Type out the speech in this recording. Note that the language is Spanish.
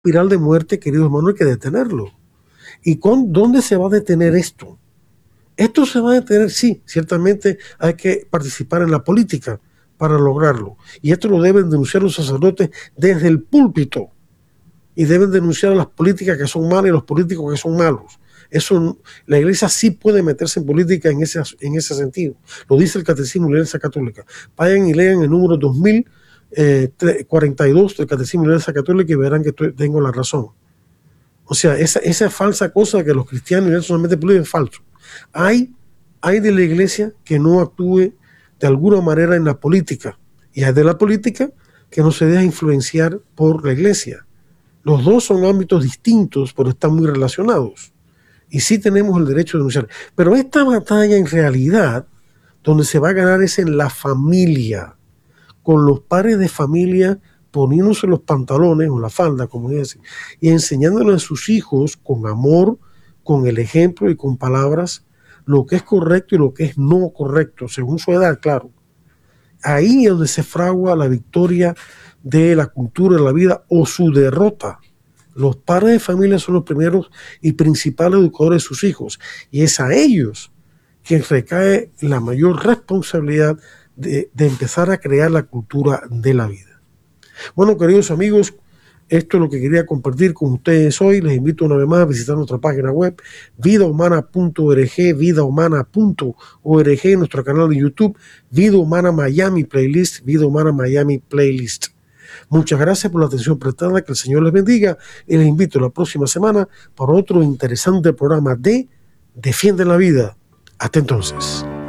espiral de muerte, queridos hermanos, hay que detenerlo. ¿Y dónde se va a detener esto? Esto se va a detener, sí, ciertamente hay que participar en la política para lograrlo. Y esto lo deben denunciar los sacerdotes desde el púlpito. Y deben denunciar las políticas que son malas y los políticos que son malos. Eso, la iglesia sí puede meterse en política en ese sentido. Lo dice el Catecismo de la Iglesia Católica. Vayan y lean el número 2042 del Catecismo de la Iglesia Católica y verán que tengo la razón. O sea, esa falsa cosa de que los cristianos solamente política es falso. Hay de la iglesia que no actúe de alguna manera en la política, y hay de la política que no se deja influenciar por la iglesia. Los dos son ámbitos distintos, pero están muy relacionados. Y sí tenemos el derecho de denunciar. Pero esta batalla en realidad, donde se va a ganar es en la familia, con los padres de familia poniéndose los pantalones o la falda, como dicen, y enseñándole a sus hijos con amor, con el ejemplo y con palabras, lo que es correcto y lo que es no correcto, según su edad, claro. Ahí es donde se fragua la victoria de la cultura de la vida o su derrota. Los padres de familia son los primeros y principales educadores de sus hijos, y es a ellos que recae la mayor responsabilidad de empezar a crear la cultura de la vida. Bueno, queridos amigos, esto es lo que quería compartir con ustedes hoy. Les invito una vez más a visitar nuestra página web vidahumana.org, vidahumana.org, nuestro canal de YouTube, Vida Humana Miami Playlist, Vida Humana Miami Playlist. Muchas gracias por la atención prestada, que el Señor les bendiga, y les invito la próxima semana para otro interesante programa de Defiende la Vida. Hasta entonces.